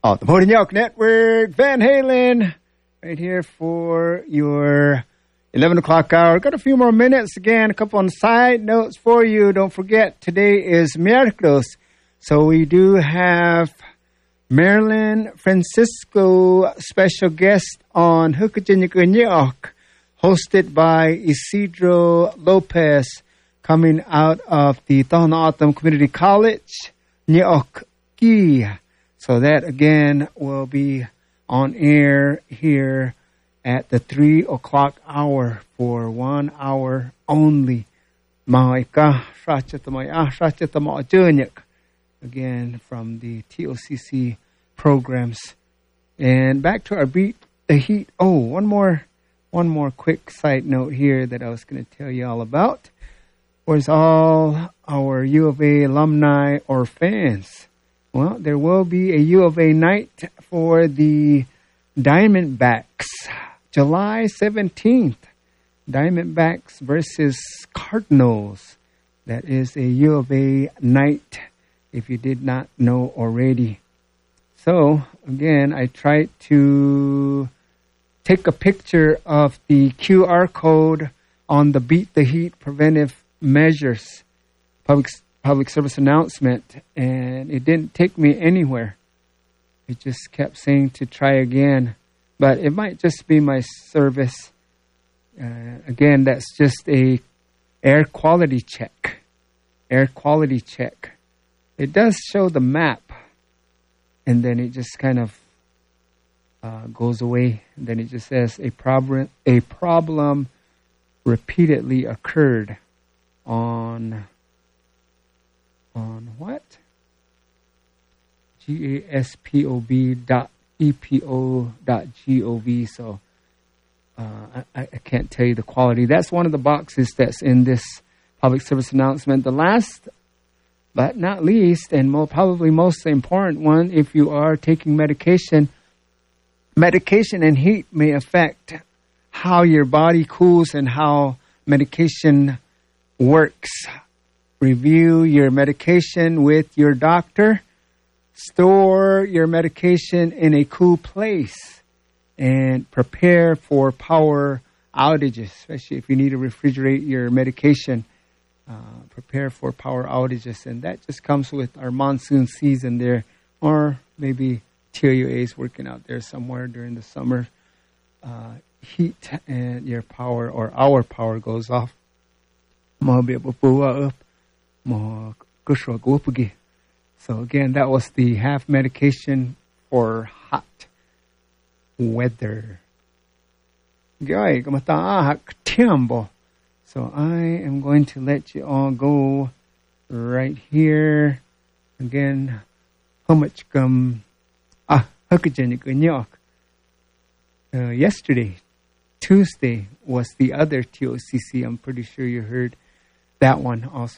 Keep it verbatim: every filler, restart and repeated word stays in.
on the Morning York Network. Van Halen right here for your eleven o'clock hour. Got a few more minutes. Again, a couple on side notes for you. Don't forget, today is Miércoles. So we do have Marilyn Francisco, special guest on Hukajinyakunyok, hosted by Isidro Lopez, coming out of the Tohono O'odham Community College, Nyok Ki. So that, again, will be on air here at the three o'clock hour for one hour only. Again, from the T O C C programs. And back to our Beat the Heat. Oh, one more, one more quick side note here that I was going to tell you all about. Was all our U of A alumni or fans. Well, there will be a U of A night for the Diamondbacks, July seventeenth. Diamondbacks versus Cardinals. That is a U of A night, if you did not know already. So, again, I tried to take a picture of the Q R code on the Beat the Heat preventive measures public public service announcement, and it didn't take me anywhere. It just kept saying to try again, but it might just be my service. Uh, again, that's just a air quality check. Air quality check. It does show the map, and then it just kind of uh, goes away. And then it just says a problem. A problem repeatedly occurred on on what? G A S P O B dot E P O dot G O V. So uh, I, I can't tell you the quality. That's one of the boxes that's in this public service announcement. The last, but not least, and more, probably most important one, if you are taking medication, medication and heat may affect how your body cools and how medication works. Review your medication with your doctor. Store your medication in a cool place and prepare for power outages, especially if you need to refrigerate your medication. Uh, prepare for power outages, and that just comes with our monsoon season there, or maybe T O U A is working out there somewhere during the summer uh, heat, and your power or our power goes off. So again, that was the half medication for hot weather. So I am going to let you all go right here. Again, how much come ah uh, yesterday, Tuesday was the other T O C C. I'm pretty sure you heard that one also.